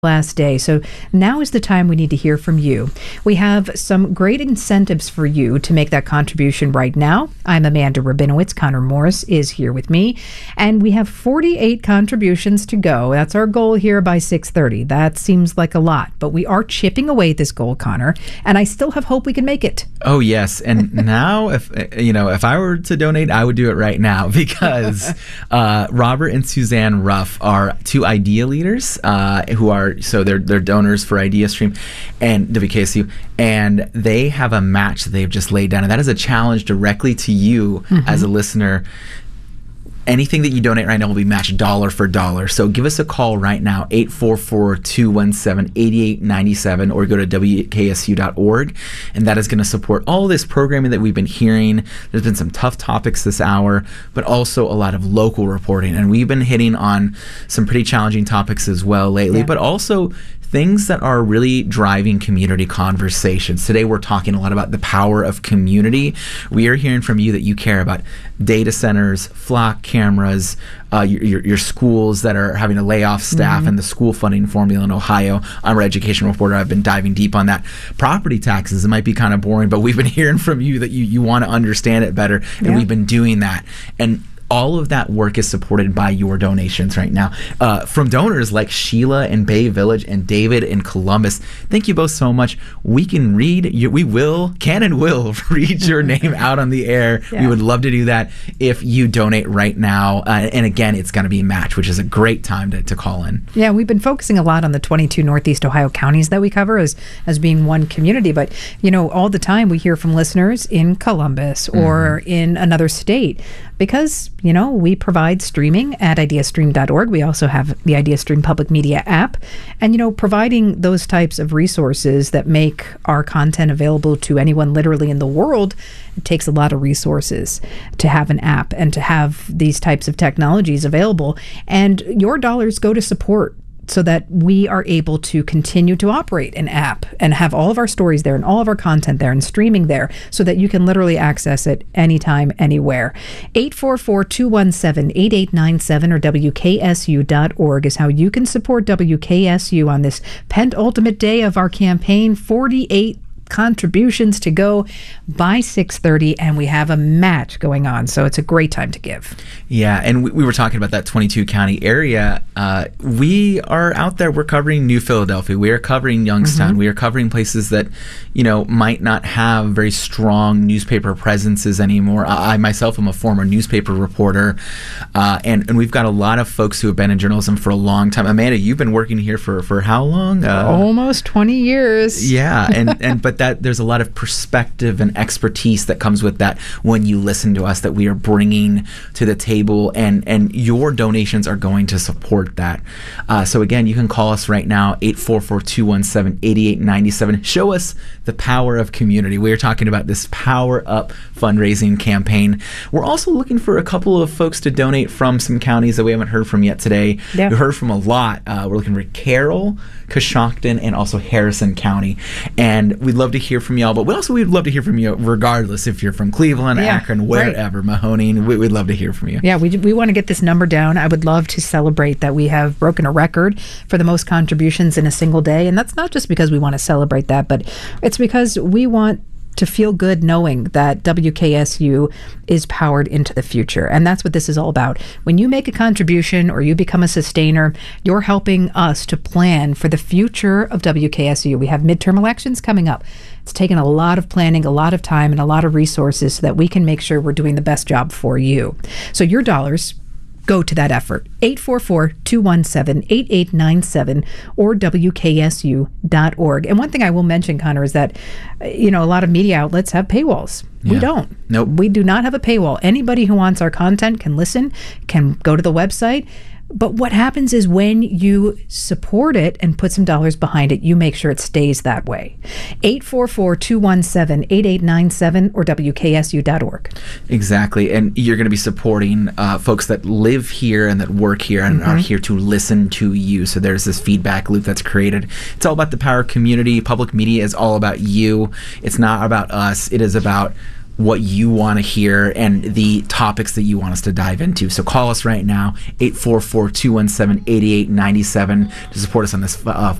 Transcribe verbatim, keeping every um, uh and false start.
last day. So now is the time we need to hear from you. We have some great incentives for you to make that contribution right now. I'm Amanda Rabinowitz. Connor Morris is here with me. And we have forty-eight contributions to go. That's our goal here by six thirty. That seems like a lot, but we are chipping away at this goal, Connor, and I still have hope we can make it. Oh, yes. And now, if you know, if I were to donate, I would do it right now because uh, Robert and Suzanne Ruff are two idea leaders uh, who are So they're they're donors for IdeaStream and W K S U, and they have a match that they've just laid down, and that is a challenge directly to you mm-hmm. as a listener. Anything that you donate right now will be matched dollar for dollar. So give us a call right now, eight four four, two one seven, eight eight nine seven, or go to W K S U dot org, and that is going to support all this programming that we've been hearing. There's been some tough topics this hour, but also a lot of local reporting, and we've been hitting on some pretty challenging topics as well lately, yeah. but also things that are really driving community conversations. Today we're talking a lot about the power of community. We are hearing from you that you care about data centers, flock cameras, uh, your, your, your schools that are having to lay off staff, mm-hmm. and the school funding formula in Ohio. I'm our education reporter. I've been diving deep on that. Property taxes, it might be kind of boring, but we've been hearing from you that you, you want to understand it better, and yeah. we've been doing that. And all of that work is supported by your donations right now uh, from donors like Sheila in Bay Village and David in Columbus. Thank you both so much. We can read, your, we will, can and will read your name out on the air. Yeah. We would love to do that if you donate right now. Uh, and again, it's going to be matched, which is a great time to, to call in. Yeah, we've been focusing a lot on the twenty-two Northeast Ohio counties that we cover as, as being one community. But, you know, all the time we hear from listeners in Columbus or mm-hmm. in another state because, you know, we provide streaming at idea stream dot org. We also have the IdeaStream Public Media app. And, you know, providing those types of resources that make our content available to anyone literally in the world, it takes a lot of resources to have an app and to have these types of technologies available. And your dollars go to support so that we are able to continue to operate an app and have all of our stories there and all of our content there and streaming there so that you can literally access it anytime, anywhere. eight four four, two one seven, eight eight nine seven or W K S U dot org is how you can support W K S U on this penultimate day of our campaign. forty-eight contributions to go by six thirty, and we have a match going on, so it's a great time to give. Yeah, and we, we were talking about that twenty-two county area. Uh, we are out there, we're covering New Philadelphia, we are covering Youngstown, mm-hmm. we are covering places that, you know, might not have very strong newspaper presences anymore. I, I myself am a former newspaper reporter, uh, and, and we've got a lot of folks who have been in journalism for a long time. Amanda, you've been working here for, for how long? Uh, Almost twenty years. Yeah, and, and but that there's a lot of perspective and expertise that comes with that when you listen to us that we are bringing to the table, and and your donations are going to support that. Uh, so again, you can call us right now, eight four four, two one seven, eight eight nine seven. Show us the power of community. We are talking about this Power Up fundraising campaign. We're also looking for a couple of folks to donate from some counties that we haven't heard from yet today. Yeah. We heard from a lot. Uh, we're looking for Carroll, Coshocton, and also Harrison County. And we'd love to hear from y'all, but we also we'd love to hear from you regardless if you're from Cleveland, yeah, Akron, wherever, right. Mahoning. We, we'd love to hear from you. Yeah, we we want to get this number down. I would love to celebrate that we have broken a record for the most contributions in a single day. And that's not just because we want to celebrate that, but it's because we want to feel good knowing that W K S U is powered into the future. And that's what this is all about. When you make a contribution or you become a sustainer, you're helping us to plan for the future of W K S U. We have midterm elections coming up. It's taken a lot of planning, a lot of time, and a lot of resources so that we can make sure we're doing the best job for you. So your dollars go to that effort. eight four four, two one seven, eight eight nine seven or W K S U dot org. And one thing I will mention, Connor, is that, you know, a lot of media outlets have paywalls. Yeah. We don't. Nope. We do not have a paywall. Anybody who wants our content can listen, can go to the website. But what happens is when you support it and put some dollars behind it, you make sure it stays that way. eight four four, two one seven, eight eight nine seven or W K S U dot org. Exactly. And you're going to be supporting uh, folks that live here and that work here and mm-hmm. are here to listen to you. So there's this feedback loop that's created. It's all about the power of community. Public media is all about you. It's not about us. It is about what you want to hear and the topics that you want us to dive into. So call us right now, eight four four, two one seven, eight eight nine seven, to support us on this uh,